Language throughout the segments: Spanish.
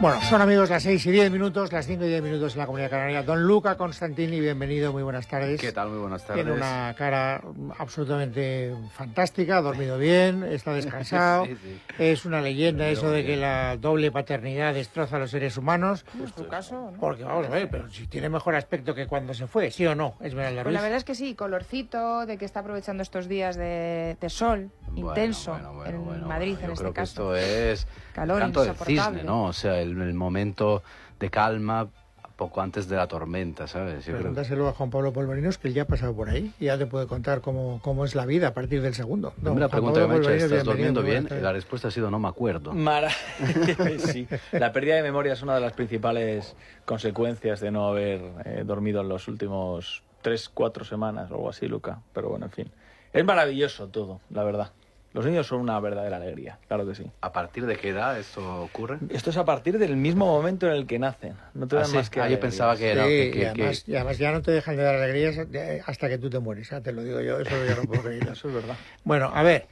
Bueno, son amigos las 6:10, las 5:10 en la Comunidad Canaria. Don Luca Constantini, bienvenido, muy buenas tardes. ¿Qué tal? Muy buenas tardes. Tiene una cara absolutamente fantástica, ha dormido bien, está descansado. Sí, sí. Es una leyenda eso de que la doble paternidad destroza a los seres humanos. ¿Es tu caso? ¿No? Porque vamos a ver, pero si tiene mejor aspecto que cuando se fue, ¿sí o no, Esmeralda Pues Ruiz? la verdad es que sí, colorcito, de que está aprovechando estos días de sol intenso en Madrid, en yo este creo caso. Que esto es calor canto del insoportable. cisne, ¿no? O sea, el momento de calma poco antes de la tormenta, ¿sabes? Yo creo que... Pregúntaselo a Juan Pablo Polvorinos, que él ya ha pasado por ahí y ya te puede contar cómo es la vida a partir del segundo. No, la Juan pregunta Pablo que me ha hecho, Polvorinos, ¿estás durmiendo bienvenido, bien? buenas La tardes. respuesta ha sido no me acuerdo. Sí, la pérdida de memoria es una de las principales consecuencias de no haber dormido en los últimos 3-4 semanas o algo así, Luca. Pero bueno, en fin. Es maravilloso todo, la verdad. Los niños son una verdadera alegría, claro que sí. ¿A partir de qué edad esto ocurre? Esto es a partir del mismo momento en el que nacen. No te dan sí? más que yo alegrías. pensaba que era... Sí, que- y además ya no te dejan de dar alegrías hasta que tú te mueres, ya te lo digo yo, eso ya no puedo creer. Eso es verdad. Bueno, a ver,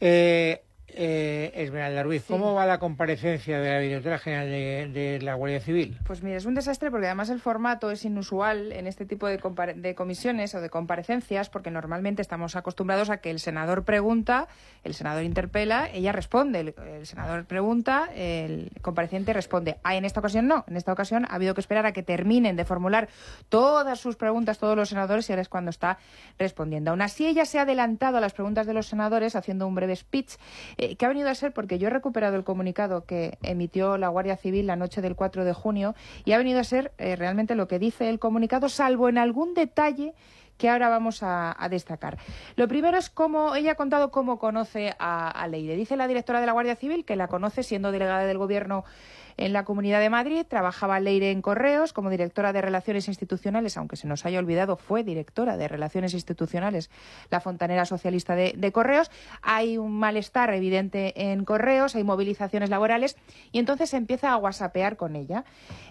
Esmeralda Ruiz, ¿cómo va la comparecencia de la directora general de la Guardia Civil? Pues mira, es un desastre porque además el formato es inusual en este tipo de comisiones o de comparecencias, porque normalmente estamos acostumbrados a que el senador pregunta, el senador interpela, ella responde, el senador pregunta, el compareciente responde. En esta ocasión no, en esta ocasión ha habido que esperar a que terminen de formular todas sus preguntas todos los senadores y ahora es cuando está respondiendo. Aún así, ella se ha adelantado a las preguntas de los senadores haciendo un breve speech que ha venido a ser porque yo he recuperado el comunicado que emitió la Guardia Civil la noche del 4 de junio y ha venido a ser realmente lo que dice el comunicado, salvo en algún detalle que ahora vamos a destacar. Lo primero es cómo ella ha contado cómo conoce a Leire. Dice la directora de la Guardia Civil que la conoce siendo delegada del Gobierno en la Comunidad de Madrid. Trabajaba Leire en Correos como directora de Relaciones Institucionales, aunque se nos haya olvidado, fue directora de Relaciones Institucionales, la fontanera socialista de Correos. Hay un malestar evidente en Correos, hay movilizaciones laborales y entonces se empieza a whatsappear con ella.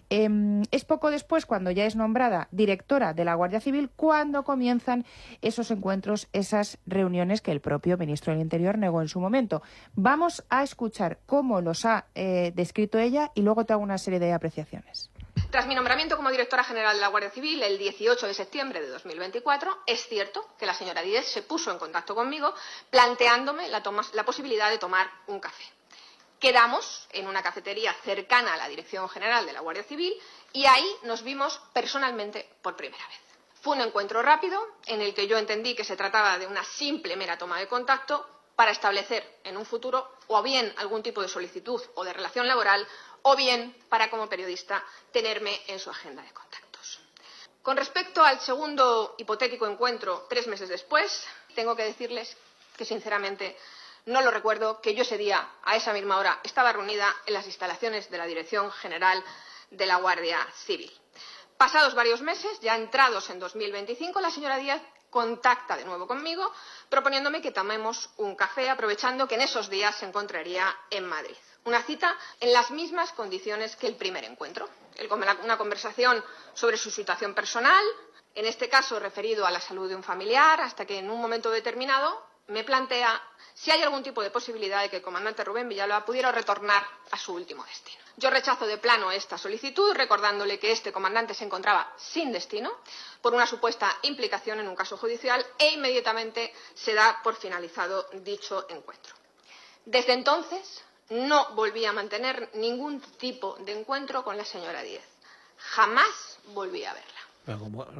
Es poco después, cuando ya es nombrada directora de la Guardia Civil, cuando comienzan esos encuentros, esas reuniones que el propio ministro del Interior negó en su momento. Vamos a escuchar cómo los ha descrito ella y luego te hago una serie de apreciaciones. Tras mi nombramiento como directora general de la Guardia Civil el 18 de septiembre de 2024, es cierto que la señora Díez se puso en contacto conmigo planteándome la posibilidad de tomar un café. Quedamos en una cafetería cercana a la Dirección General de la Guardia Civil y ahí nos vimos personalmente por primera vez. Fue un encuentro rápido en el que yo entendí que se trataba de una simple mera toma de contacto para establecer en un futuro o bien algún tipo de solicitud o de relación laboral o bien para, como periodista, tenerme en su agenda de contactos. Con respecto al segundo hipotético encuentro 3 meses después, tengo que decirles que sinceramente no lo recuerdo, que yo ese día, a esa misma hora, estaba reunida en las instalaciones de la Dirección General de la Guardia Civil. Pasados varios meses, ya entrados en 2025, la señora Díaz contacta de nuevo conmigo, proponiéndome que tomemos un café, aprovechando que en esos días se encontraría en Madrid. Una cita en las mismas condiciones que el primer encuentro. Una conversación sobre su situación personal, en este caso referido a la salud de un familiar, hasta que en un momento determinado me plantea si hay algún tipo de posibilidad de que el comandante Rubén Villalba pudiera retornar a su último destino. Yo rechazo de plano esta solicitud, recordándole que este comandante se encontraba sin destino por una supuesta implicación en un caso judicial e inmediatamente se da por finalizado dicho encuentro. Desde entonces no volví a mantener ningún tipo de encuentro con la señora Díez. Jamás volví a verla. Pero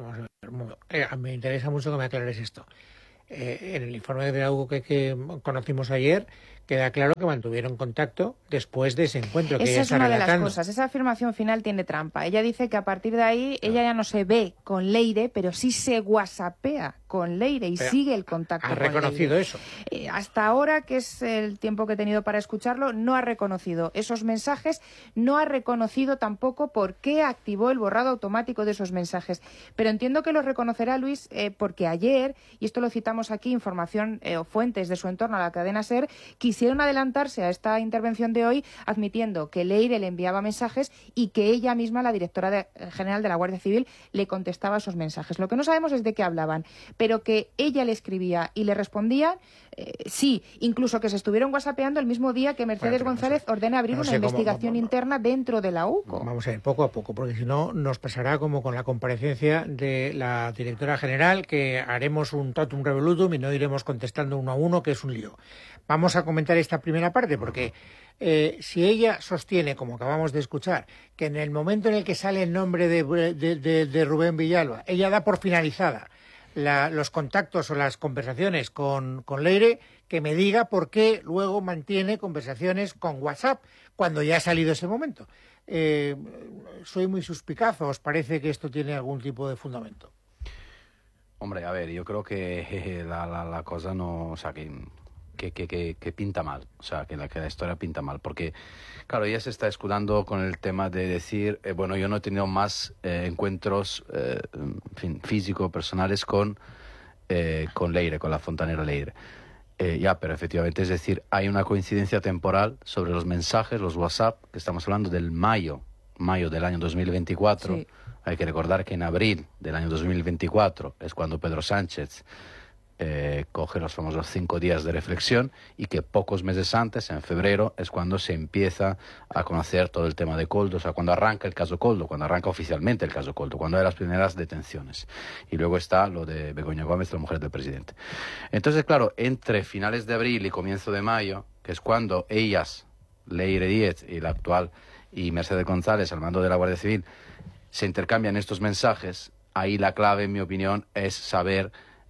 me interesa mucho que me aclares esto. En el informe de Hugo que conocimos ayer queda claro que mantuvieron contacto después de ese encuentro que esa ella es está una de relatando. las cosas. Esa afirmación final tiene trampa. Ella dice que a partir de ahí ella ya no se ve con Leire, pero sí se whatsappea con Leire y Pero sigue el contacto ¿ha con reconocido Leire. eso? Hasta ahora, que es el tiempo que he tenido para escucharlo, no ha reconocido esos mensajes, no ha reconocido tampoco por qué activó el borrado automático de esos mensajes. Pero entiendo que lo reconocerá, Luis, porque ayer, y esto lo citamos aquí, información o fuentes de su entorno a la cadena SER, quisieron adelantarse a esta intervención de hoy admitiendo que Leire le enviaba mensajes y que ella misma, la directora general de la Guardia Civil, le contestaba esos mensajes. Lo que no sabemos es de qué hablaban, pero que ella le escribía y le respondían, Sí, incluso que se estuvieron whatsappeando el mismo día que Mercedes González ordena abrir una investigación interna dentro de la UCO. Vamos a ver, poco a poco, porque si no nos pasará como con la comparecencia de la directora general, que haremos un totum revolutum y no iremos contestando uno a uno, que es un lío. Vamos a comentar esta primera parte, porque si ella sostiene, como acabamos de escuchar, que en el momento en el que sale el nombre de Rubén Villalba, ella da por finalizada los contactos o las conversaciones con Leire, que me diga por qué luego mantiene conversaciones con WhatsApp cuando ya ha salido ese momento. Soy muy suspicaz, ¿os parece que esto tiene algún tipo de fundamento? Hombre, a ver, yo creo que la cosa no... O sea, que pinta mal, o sea, que la historia pinta mal, porque, claro, ella se está escudando con el tema de decir, bueno, yo no he tenido más encuentros, en fin, físicos, personales con Leire, con la fontanera Leire. Ya, pero efectivamente, es decir, hay una coincidencia temporal sobre los mensajes, los WhatsApp, que estamos hablando del mayo del año 2024. Sí. Hay que recordar que en abril del año 2024 es cuando Pedro Sánchez coge los famosos 5 días de reflexión, y que pocos meses antes, en febrero, es cuando se empieza a conocer todo el tema de Koldo, o sea, cuando arranca el caso Koldo, cuando arranca oficialmente el caso Koldo, cuando hay las primeras detenciones. Y luego está lo de Begoña Gómez, la mujer del presidente. Entonces, claro, entre finales de abril y comienzo de mayo, que es cuando ellas, Leire Díez y la actual, y Mercedes González, al mando de la Guardia Civil, se intercambian estos mensajes, ahí la clave, en mi opinión, es saber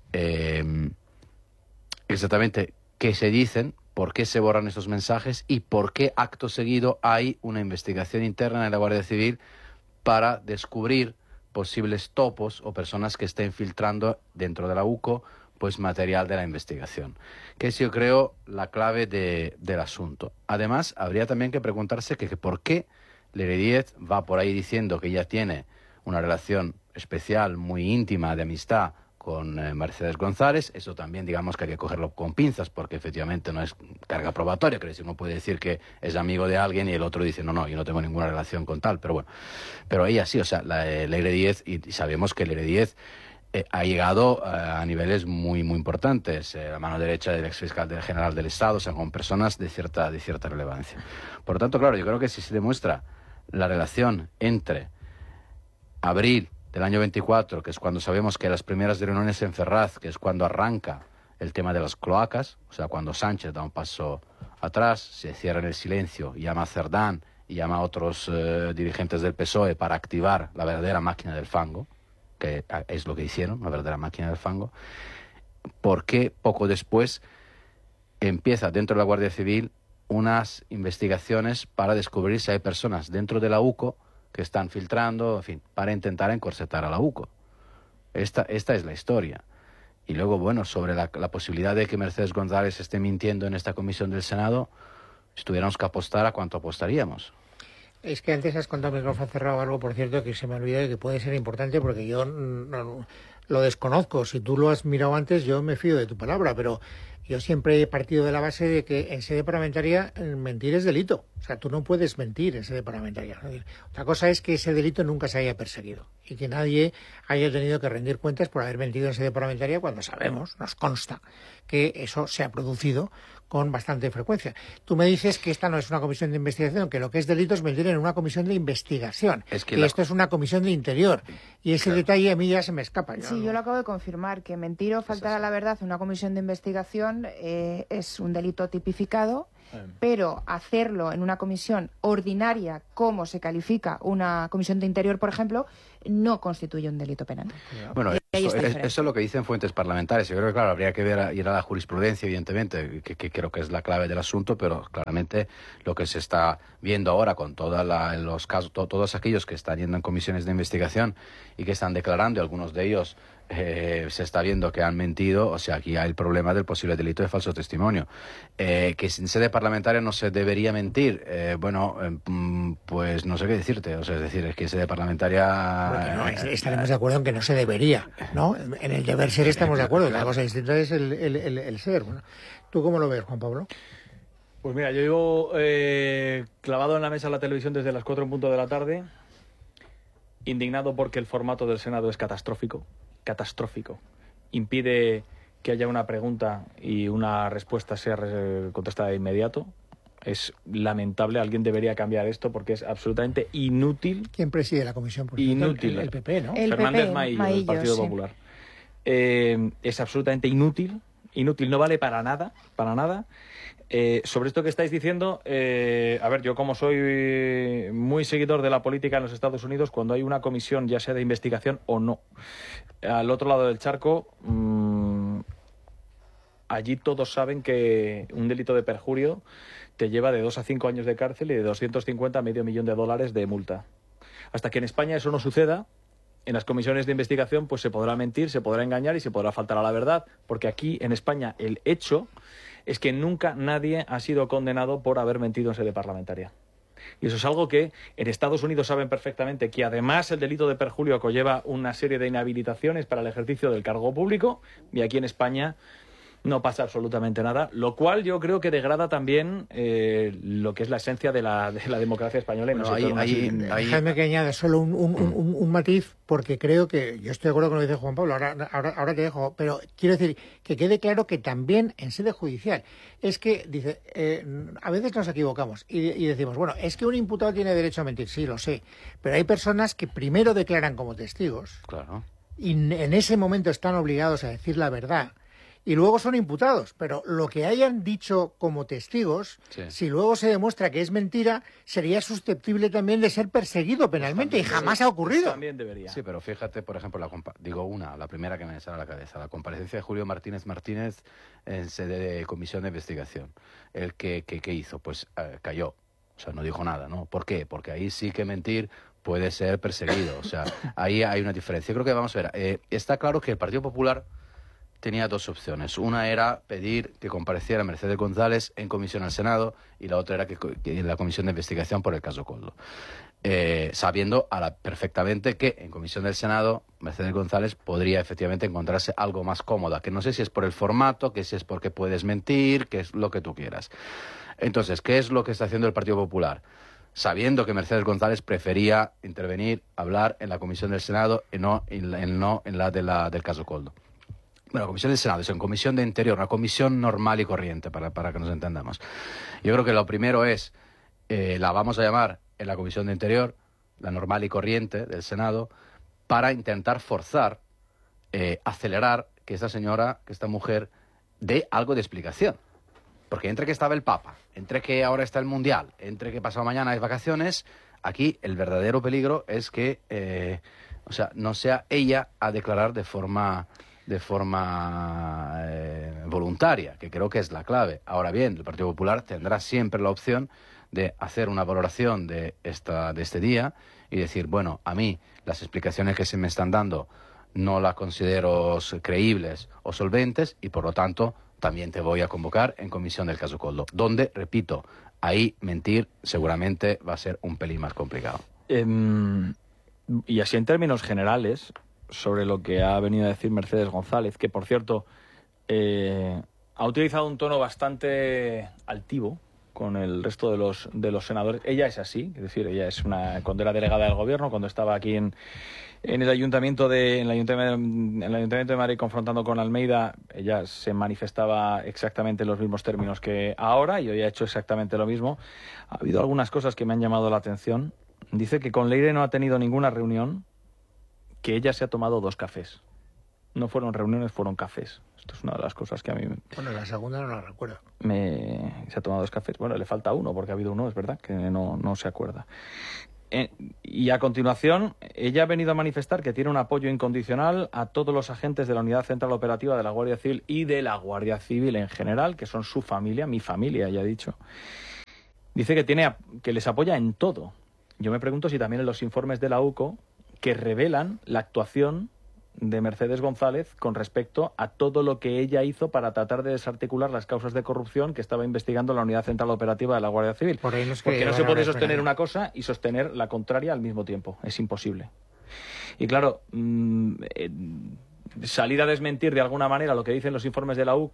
exactamente qué se dicen, por qué se borran esos mensajes y por qué acto seguido hay una investigación interna en la Guardia Civil para descubrir posibles topos o personas que estén filtrando dentro de la UCO pues material de la investigación, que es, yo creo, la clave del asunto. Además, habría también que preguntarse que por qué Leire Díez va por ahí diciendo que ella tiene una relación especial, muy íntima, de amistad con Mercedes González. Eso también, digamos, que hay que cogerlo con pinzas, porque efectivamente no es carga probatoria. Quiero decir, uno puede decir que es amigo de alguien y el otro dice, no, yo no tengo ninguna relación con tal, pero bueno. Pero ella sí, o sea, Leire Díez, y sabemos que Leire Díez ha llegado a niveles muy, muy importantes, la mano derecha del exfiscal general del Estado, o sea, con personas de cierta relevancia. Por lo tanto, claro, yo creo que si se demuestra la relación entre abril del año 24, que es cuando sabemos que las primeras reuniones en Ferraz, que es cuando arranca el tema de las cloacas, o sea, cuando Sánchez da un paso atrás, se cierra en el silencio, llama a Cerdán y llama a otros dirigentes del PSOE para activar la verdadera máquina del fango, que es lo que hicieron, la verdadera máquina del fango, porque poco después empieza dentro de la Guardia Civil unas investigaciones para descubrir si hay personas dentro de la UCO que están filtrando, en fin, para intentar encorsetar a la UCO. Esta es la historia. Y luego, bueno, sobre la posibilidad de que Mercedes González esté mintiendo en esta comisión del Senado, si tuviéramos que apostar, ¿a cuánto apostaríamos? Es que antes has contado micrófono cerrado algo, por cierto, que se me olvidó y que puede ser importante, porque yo no lo desconozco. Si tú lo has mirado antes, yo me fío de tu palabra, pero yo siempre he partido de la base de que en sede parlamentaria mentir es delito. O sea, tú no puedes mentir en sede parlamentaria. Otra cosa es que ese delito nunca se haya perseguido y que nadie haya tenido que rendir cuentas por haber mentido en sede parlamentaria, cuando sabemos, nos consta, que eso se ha producido con bastante frecuencia. Tú me dices que esta no es una comisión de investigación, que lo que es delito es mentir en una comisión de investigación. Es que esto es una comisión de interior. Y ese detalle a mí ya se me escapa. Yo lo acabo de confirmar, que mentir o faltar a la verdad en una comisión de investigación es un delito tipificado, pero hacerlo en una comisión ordinaria, como se califica una comisión de interior, por ejemplo, no constituye un delito penal. Bueno, eso es lo que dicen fuentes parlamentarias. Yo creo que, claro, habría que ir a la jurisprudencia, evidentemente, que creo que es la clave del asunto, pero claramente lo que se está viendo ahora con los casos, todos aquellos que están yendo en comisiones de investigación y que están declarando, y algunos de ellos se está viendo que han mentido. O sea, aquí hay el problema del posible delito de falso testimonio. Que en sede parlamentaria no se debería mentir. Pues no sé qué decirte. O sea, es decir, es que en sede parlamentaria... No, estaremos de acuerdo en que no se debería, ¿no? En el deber ser estamos de acuerdo. La cosa distinta es el ser. Bueno, ¿tú cómo lo ves, Juan Pablo? Pues mira, yo llevo clavado en la mesa de la televisión desde las 4 en punto de la tarde, indignado porque el formato del Senado es catastrófico. Impide que haya una pregunta y una respuesta sea contestada de inmediato. Es lamentable, alguien debería cambiar esto porque es absolutamente inútil. ¿Quién preside la comisión? Por Inútil. El PP, ¿no? El Fernández PP, Maillo, Maillo, del Partido sí. Popular. Es absolutamente inútil, no vale para nada, para nada. Sobre esto que estáis diciendo, a ver, yo como soy muy seguidor de la política en los Estados Unidos, cuando hay una comisión, ya sea de investigación o no, al otro lado del charco, allí todos saben que un delito de perjurio te lleva de 2 a 5 años de cárcel y de 250 a $500,000 de multa. Hasta que en España eso no suceda, en las comisiones de investigación pues se podrá mentir, se podrá engañar y se podrá faltar a la verdad, porque aquí en España el hecho es que nunca nadie ha sido condenado por haber mentido en sede parlamentaria. Y eso es algo que en Estados Unidos saben perfectamente, que además el delito de perjurio conlleva una serie de inhabilitaciones para el ejercicio del cargo público, y aquí en España no pasa absolutamente nada, lo cual yo creo que degrada también lo que es la esencia de la democracia española. Y Déjame que añada solo un matiz, porque creo que, yo estoy de acuerdo con lo que dice Juan Pablo, ahora te dejo, pero quiero decir que quede claro que también en sede judicial, es que, dice, a veces nos equivocamos y decimos, bueno, es que un imputado tiene derecho a mentir, sí, lo sé, pero hay personas que primero declaran como testigos, Claro. y en ese momento están obligados a decir la verdad, y luego son imputados, pero lo que hayan dicho como testigos, Sí. si luego se demuestra que es mentira, sería susceptible también de ser perseguido penalmente, y jamás ha ocurrido. También debería. Sí, pero fíjate, por ejemplo, la primera que me sale a la cabeza, la comparecencia de Julio Martínez en sede de comisión de investigación. ¿El que hizo? Pues cayó, o sea, no dijo nada, ¿no? ¿Por qué? Porque ahí sí que mentir puede ser perseguido, o sea, ahí hay una diferencia. Creo que, vamos a ver, está claro que el Partido Popular tenía dos opciones. Una era pedir que compareciera Mercedes González en comisión al Senado, y la otra era que en la comisión de investigación por el caso Koldo. Sabiendo perfectamente que en comisión del Senado Mercedes González podría efectivamente encontrarse algo más cómoda, que no sé si es por el formato, que si es porque puedes mentir, que es lo que tú quieras. Entonces, ¿qué es lo que está haciendo el Partido Popular? Sabiendo que Mercedes González prefería intervenir, hablar en la comisión del Senado y no en la del caso Koldo. Bueno, comisión del Senado, es en comisión de Interior, una comisión normal y corriente, para que nos entendamos. Yo creo que lo primero es, la vamos a llamar en la comisión de Interior, la normal y corriente del Senado, para intentar forzar, acelerar que esta mujer dé algo de explicación. Porque entre que estaba el Papa, entre que ahora está el Mundial, entre que pasado mañana hay vacaciones, aquí el verdadero peligro es que, no sea ella a declarar de forma voluntaria, que creo que es la clave. Ahora bien, el Partido Popular tendrá siempre la opción de hacer una valoración de este día y decir, bueno, a mí las explicaciones que se me están dando no las considero creíbles o solventes, y por lo tanto también te voy a convocar en comisión del caso Koldo, donde, repito, ahí mentir seguramente va a ser un pelín más complicado. Y así en términos generales, sobre lo que ha venido a decir Mercedes González, que por cierto ha utilizado un tono bastante altivo con el resto de los senadores. Ella es así, es decir, ella es cuando era delegada del gobierno, cuando estaba aquí en el Ayuntamiento de Madrid confrontando con Almeida, ella se manifestaba exactamente en los mismos términos que ahora, y hoy ha hecho exactamente lo mismo. Ha habido algunas cosas que me han llamado la atención. Dice que con Leire no ha tenido ninguna reunión, que ella se ha tomado 2 cafés. No fueron reuniones, fueron cafés. Esto es una de las cosas que a mí... Bueno, la segunda no la recuerdo. Se ha tomado 2 cafés. Bueno, le falta uno, porque ha habido uno, es verdad, que no se acuerda. Y a continuación, ella ha venido a manifestar que tiene un apoyo incondicional a todos los agentes de la Unidad Central Operativa de la Guardia Civil y de la Guardia Civil en general, que son su familia, mi familia, ya ha dicho. Dice que les apoya en todo. Yo me pregunto si también en los informes de la UCO, que revelan la actuación de Mercedes González con respecto a todo lo que ella hizo para tratar de desarticular las causas de corrupción que estaba investigando la Unidad Central Operativa de la Guardia Civil. Porque no se puede sostener una cosa y sostener la contraria al mismo tiempo. Es imposible. Y claro, salir a desmentir de alguna manera lo que dicen los informes de la UCO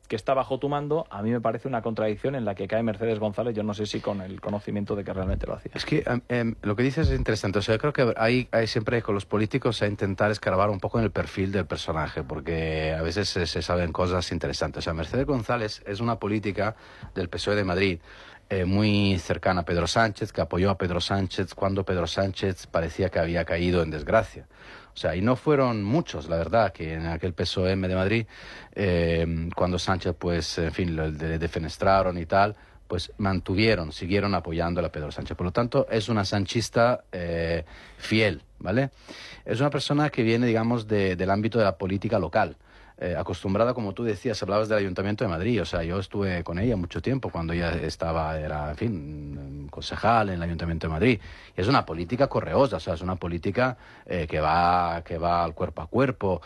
que está bajo tu mando, a mí me parece una contradicción en la que cae Mercedes González. Yo no sé si con el conocimiento de que realmente lo hacía. Es que lo que dices es interesante. O sea, yo creo que hay siempre con los políticos a intentar escarbar un poco en el perfil del personaje, porque a veces se saben cosas interesantes. O sea, Mercedes González es una política del PSOE de Madrid, muy cercana a Pedro Sánchez, que apoyó a Pedro Sánchez cuando Pedro Sánchez parecía que había caído en desgracia. O sea, y no fueron muchos, la verdad, que en aquel PSOE de Madrid, cuando Sánchez, pues, en fin, lo defenestraron y tal, pues siguieron apoyando a Pedro Sánchez. Por lo tanto, es una sanchista fiel, ¿vale? Es una persona que viene, digamos, del ámbito de la política local. Acostumbrada, como tú decías, hablabas del Ayuntamiento de Madrid. O sea, yo estuve con ella mucho tiempo cuando ella era, en fin, concejal en el Ayuntamiento de Madrid. Y es una política correosa, o sea, es una política que va al cuerpo a cuerpo.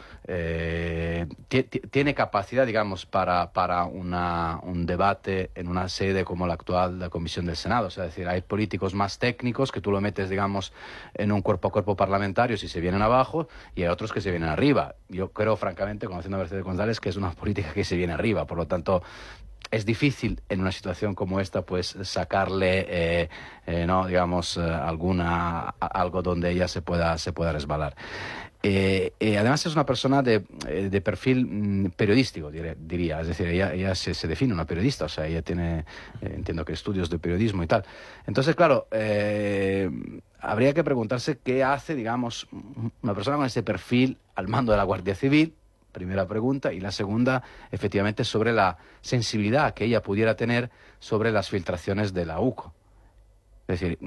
Tiene capacidad, digamos, para un debate en una sede como la actual de la Comisión del Senado. O sea, es decir, hay políticos más técnicos que tú lo metes, digamos, en un cuerpo a cuerpo parlamentario si se vienen abajo, y hay otros que se vienen arriba. Yo creo, francamente, conociendo a Mercedes González, que es una política que se viene arriba. Por lo tanto, es difícil en una situación como esta, pues, sacarle, no, digamos, algo donde ella se pueda resbalar. Además es una persona de perfil periodístico, diría. Es decir, ella se define una periodista, o sea, ella tiene, entiendo que estudios de periodismo y tal. Entonces, claro, habría que preguntarse qué hace, digamos, una persona con ese perfil al mando de la Guardia Civil. Primera pregunta. Y la segunda, efectivamente, sobre la sensibilidad que ella pudiera tener sobre las filtraciones de la UCO. Es decir,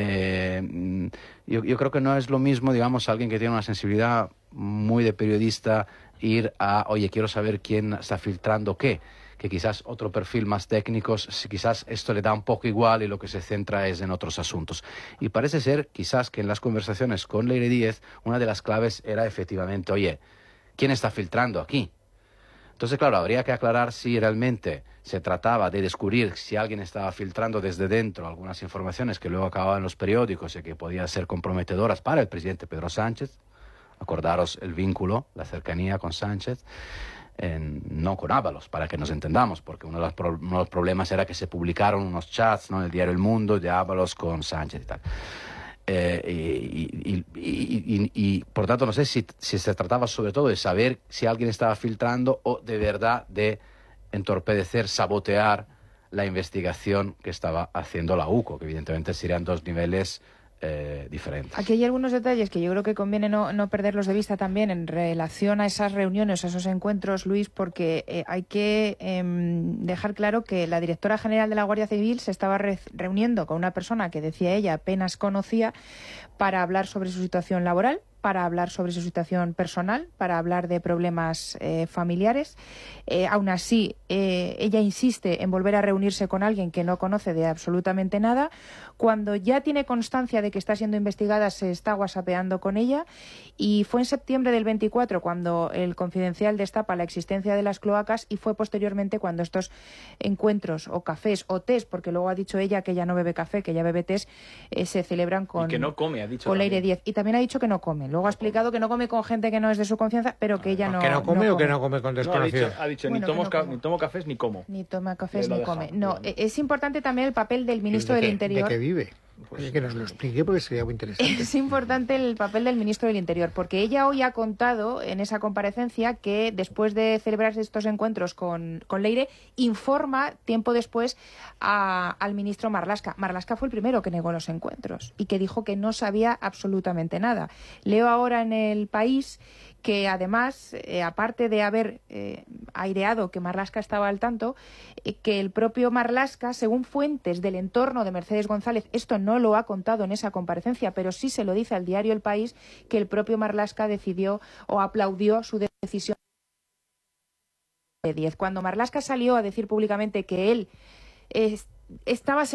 yo creo que no es lo mismo, digamos, alguien que tiene una sensibilidad muy de periodista ir a, oye, quiero saber quién está filtrando qué, que quizás otro perfil más técnico, quizás esto le da un poco igual y lo que se centra es en otros asuntos. Y parece ser, quizás, que en las conversaciones con Leire Díez, una de las claves era efectivamente, oye, ¿quién está filtrando aquí? Entonces, claro, habría que aclarar si realmente se trataba de descubrir si alguien estaba filtrando desde dentro algunas informaciones que luego acababan en los periódicos y que podían ser comprometedoras para el presidente Pedro Sánchez. Acordaros el vínculo, la cercanía con Sánchez, no con Ábalos, para que nos entendamos, porque uno de los problemas era que se publicaron unos chats, ¿no?, en el diario El Mundo de Ábalos con Sánchez y tal. Y por tanto no sé si se trataba sobre todo de saber si alguien estaba filtrando o de verdad de entorpecer, sabotear la investigación que estaba haciendo la UCO, que evidentemente serían dos niveles diferentes. Aquí hay algunos detalles que yo creo que conviene no perderlos de vista también en relación a esas reuniones, a esos encuentros, Luis, porque hay que dejar claro que la directora general de la Guardia Civil se estaba reuniendo con una persona que, decía ella, apenas conocía, para hablar sobre su situación laboral, para hablar sobre su situación personal, para hablar de problemas familiares. Aún así, ella insiste en volver a reunirse con alguien que no conoce de absolutamente nada. Cuando ya tiene constancia de que está siendo investigada, se está whatsappeando con ella, y fue en septiembre del 24 cuando el Confidencial destapa la existencia de las cloacas, y fue posteriormente cuando estos encuentros o cafés o tés, porque luego ha dicho ella que ella no bebe café, que ella bebe tés, se celebran con, y que no come, ha dicho, con Leire Díez. Y también ha dicho que no come. Luego ha explicado que no come con gente que no es de su confianza, pero que ella no... ¿Que no come o que no come con desconocidos? Ha dicho bueno, ni tomo cafés ni como. Ni toma cafés ni come. No, es importante también el papel del ministro del Interior. ¿De qué vive? Pues que nos lo explique, porque sería muy interesante. Es importante el papel del ministro del Interior, porque ella hoy ha contado en esa comparecencia que después de celebrarse estos encuentros con Leire, informa tiempo después al ministro Marlaska. Marlaska fue el primero que negó los encuentros y que dijo que no sabía absolutamente nada. Leo ahora en El País que además, aparte de haber aireado que Marlaska estaba al tanto, que el propio Marlaska, según fuentes del entorno de Mercedes González, esto no lo ha contado en esa comparecencia, pero sí se lo dice al diario El País, que el propio Marlaska decidió o aplaudió su decisión de 10. Cuando Marlaska salió a decir públicamente que él estaba